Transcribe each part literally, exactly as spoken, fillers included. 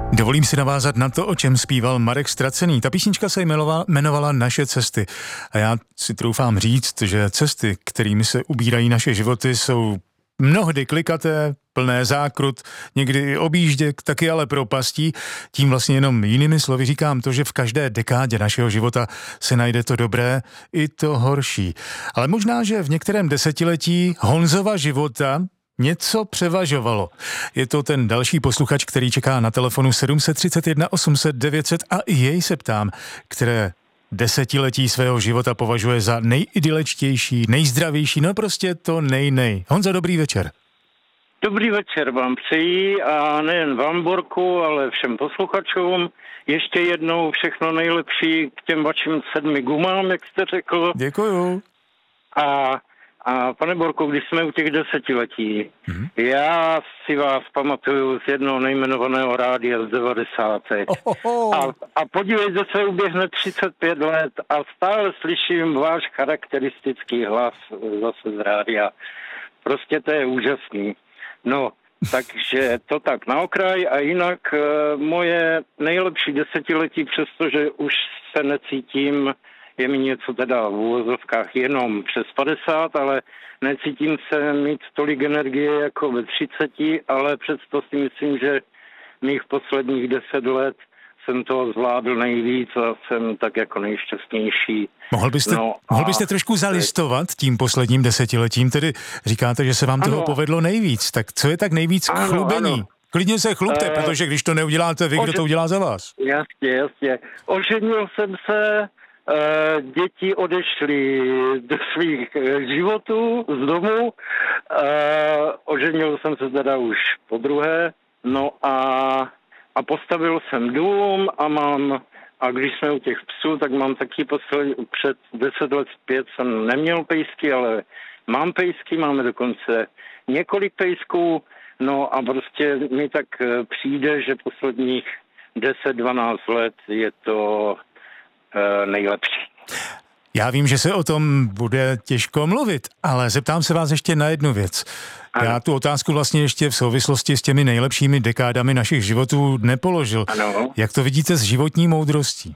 Dovolím si navázat na to, o čem zpíval Marek Ztracený. Ta písnička se jmenovala, jmenovala Naše cesty. A já si troufám říct, že cesty, kterými se ubírají naše životy, jsou mnohdy klikaté, plné zákrut, někdy i objížděk, taky ale propastí. Tím vlastně jenom jinými slovy říkám to, že v každé dekádě našeho života se najde to dobré i to horší. Ale možná, že v některém desetiletí Honzova života něco převažovalo. Je to ten další posluchač, který čeká na telefonu sedm tři jedna osm set devět set a i jej se ptám, které desetiletí svého života považuje za nejidylečtější, nejzdravější, no prostě to nej-nej. Honzo, dobrý večer. Dobrý večer vám přeji a nejen vám, Borku, ale všem posluchačům. Ještě jednou všechno nejlepší k těm vašim sedmi gumám, jak jste řekl. Děkuju. A A pane Borku, když jsme u těch desetiletí, mm-hmm. já si vás pamatuju z jednoho nejmenovaného rádia z devadesátek. Oh, oh, oh. A, a podívejte se, uběhne třicet pět let a stále slyším váš charakteristický hlas zase z rádia. Prostě to je úžasný. No, takže to tak na okraj a jinak moje nejlepší desetiletí, přestože už se necítím, je mi něco teda v úvozovkách jenom přes padesát, ale necítím se mít tolik energie jako ve třiceti, ale přesto si myslím, že mých posledních deset let jsem toho zvládl nejvíc a jsem tak jako nejšťastnější. Mohl byste, no mohl byste trošku zalistovat tím posledním desetiletím, tedy říkáte, že se vám ano. toho povedlo nejvíc, tak co je tak nejvíc k chlubení? Ano. Klidně se chlubte, uh, protože když to neuděláte vy, kdo to udělá za vás? Jasně, jasně. Oženil jsem se, děti odešly do svých životů z domu, oženil jsem se teda už po druhé, no a, a postavil jsem dům a mám, a když jsme u těch psů, tak mám taky posled, před deset let zpět jsem neměl pejsky, ale mám pejsky, máme dokonce několik pejsků, no a prostě mi tak přijde, že posledních deset dvanáct let je to nejlepší. Já vím, že se o tom bude těžko mluvit, ale zeptám se vás ještě na jednu věc. Ano. Já tu otázku vlastně ještě v souvislosti s těmi nejlepšími dekádami našich životů nepoložil. Ano. Jak to vidíte s životní moudrostí?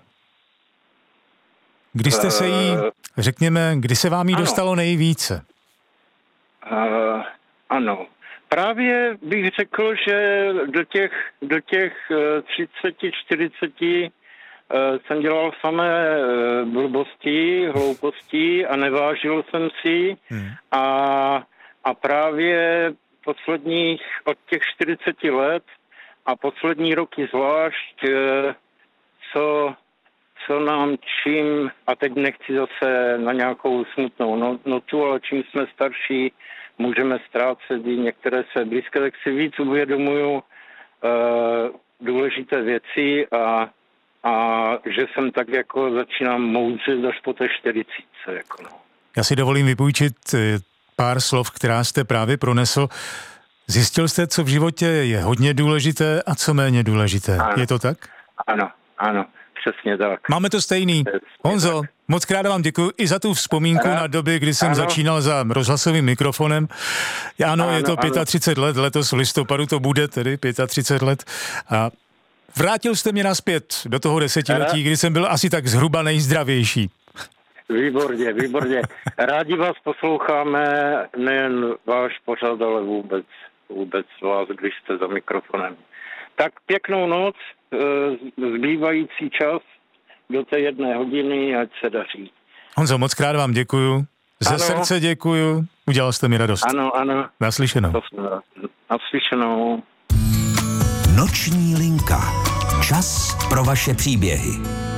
Kdy jste se jí, řekněme, kdy se vám jí ano. dostalo nejvíce? Uh, ano. Právě bych řekl, že do těch, do těch třicet čtyřicet jsem dělal samé blbosti, hlouposti a nevážil jsem si hmm. a, a právě posledních od těch čtyřiceti let a poslední roky zvlášť, co, co nám čím, a teď nechci zase na nějakou smutnou notu, ale čím jsme starší, můžeme ztrácet i některé své blízké, tak si víc uvědomuju uh, důležité věci a a že jsem tak jako začínám moudřit až po té čtyřicítce. Jako no. Já si dovolím vypůjčit pár slov, která jste právě pronesl. Zjistil jste, co v životě je hodně důležité a co méně důležité. Ano. Je to tak? Ano, ano, přesně tak. Máme to stejný. Přesně Honzo, tak. Moc krát vám děkuji i za tu vzpomínku ano. na doby, kdy jsem ano. začínal za rozhlasovým mikrofonem. Ano, ano je to třicet pět let, letos v listopadu to bude tedy třicet pět let a vrátil jste mě nazpět do toho desetiletí, kdy jsem byl asi tak zhruba nejzdravější. Výborně, výborně. Rádi vás posloucháme, nejen váš pořad, ale vůbec, vůbec vás, když jste za mikrofonem. Tak pěknou noc, zbývající čas do té jedné hodiny, ať se daří. Honzo, moc krát vám děkuju. Ze ano. srdce děkuju. Udělal jste mi radost. Ano, ano. Naslyšenou. Naslyšenou. Noční linka. Čas pro vaše příběhy.